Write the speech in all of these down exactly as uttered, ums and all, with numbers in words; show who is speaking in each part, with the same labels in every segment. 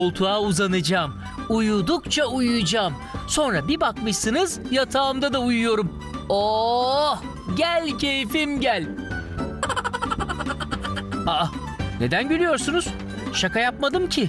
Speaker 1: Koltuğa uzanacağım. Uyudukça uyuyacağım. Sonra bir bakmışsınız yatağımda da uyuyorum. Oh! Gel keyfim gel. Aa, neden gülüyorsunuz? Şaka yapmadım ki.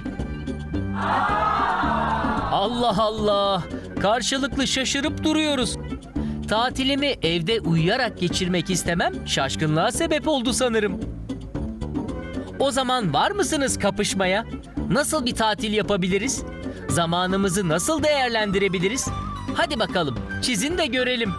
Speaker 1: Allah Allah! Karşılıklı şaşırıp duruyoruz. Tatilimi evde uyuyarak geçirmek istemem şaşkınlığa sebep oldu sanırım. O zaman var mısınız kapışmaya? Nasıl bir tatil yapabiliriz? Zamanımızı nasıl değerlendirebiliriz? Hadi bakalım, çizin de görelim.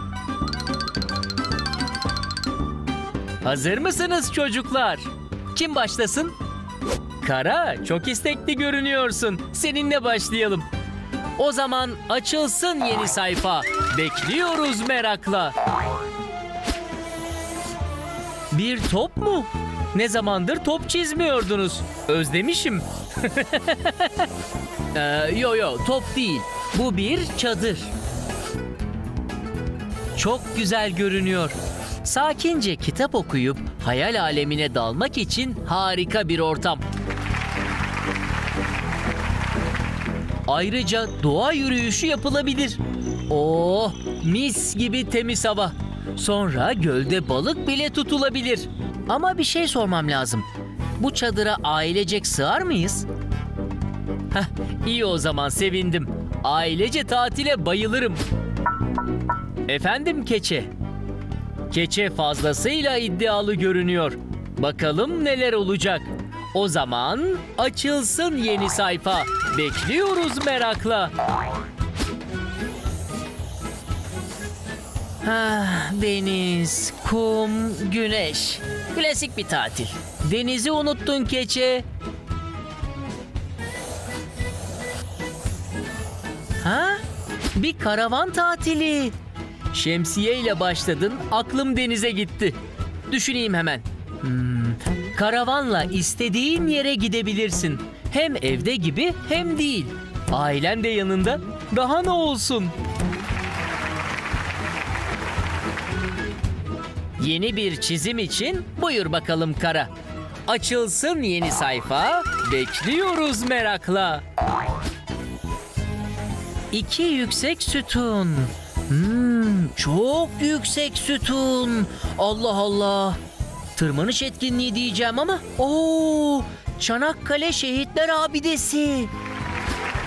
Speaker 1: Hazır mısınız çocuklar? Kim başlasın? Kara, çok istekli görünüyorsun. Seninle başlayalım. O zaman açılsın yeni sayfa. Bekliyoruz merakla. Bir top mu? Ne zamandır top çizmiyordunuz? Özlemişim. ee, yo yo, top değil. Bu bir çadır. Çok güzel görünüyor. Sakince kitap okuyup hayal alemine dalmak için harika bir ortam. Ayrıca doğa yürüyüşü yapılabilir. Oh, mis gibi temiz hava. Sonra gölde balık bile tutulabilir. Ama bir şey sormam lazım. Bu çadıra ailecek sığar mıyız? Heh, iyi o zaman, sevindim. Ailece tatile bayılırım. Efendim keçe? Keçe fazlasıyla iddialı görünüyor. Bakalım neler olacak. O zaman açılsın yeni sayfa. Bekliyoruz merakla. Ah, deniz, kum, güneş. Klasik bir tatil. Denizi unuttun keçe. Ha? Bir karavan tatili. Şemsiye ile başladın, aklım denize gitti. Düşüneyim hemen. Hmm, karavanla istediğin yere gidebilirsin. Hem evde gibi hem değil. Ailen de yanında. Daha ne olsun? Yeni bir çizim için buyur bakalım Kara. Açılsın yeni sayfa. Bekliyoruz merakla. İki yüksek sütun. Hmm, çok yüksek sütun. Allah Allah. Tırmanış etkinliği diyeceğim ama. Oo, Çanakkale Şehitler Abidesi.